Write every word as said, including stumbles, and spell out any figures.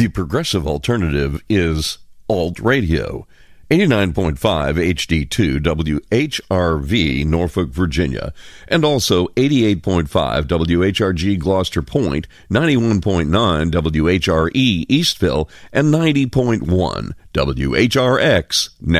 The progressive alternative is Alt Radio. eighty-nine point five H D two W H R V, Norfolk, Virginia, and also eighty-eight point five W H R G Gloucester Point, ninety-one point nine W H R E Eastville, and ninety point one W H R X Nashville.